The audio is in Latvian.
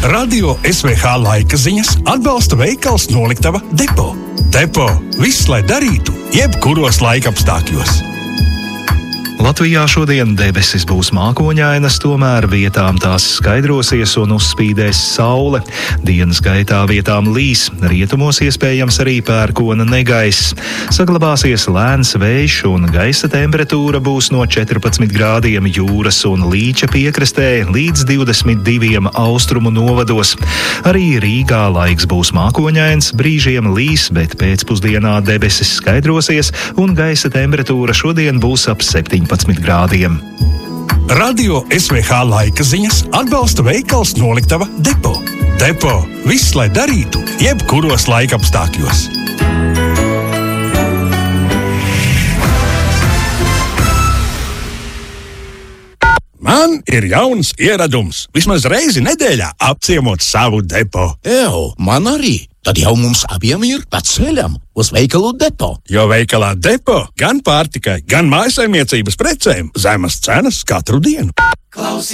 Radio SVH laika ziņas atbalsta veikals Noliktava Depo. Depo – viss, lai darītu, jebkuros laikapstākļos. Latvijā šodien debesis būs mākoņainas, tomēr vietām tās skaidrosies un uzspīdēs saule. Dienas gaitā vietām līs, rietumos iespējams arī pērkona negaiss. Saglabāsies lēns vējš un gaisa temperatūra būs no 14 grādiem jūras un Līča piekrastē līdz 22 austrumu novados. Arī Rīgā laiks būs mākoņains, brīžiem līs, bet pēcpusdienā debesis skaidrosies un gaisa temperatūra šodien būs ap 17 grādiem. Radio SVH laika ziņas atbalsta veikals Noliktava Depo. Depo – viss, lai darītu, jebkuros laikapstākļos. Man ir jauns ieradums. Vismaz reizi nedēļā apciemot savu depo. Man arī. Tad jau mums abiem ir pa ceļam uz veikalu Depo. Jo veikalā Depo gan pārtikai, gan mājasaimniecības precēm zemas cenas katru dienu.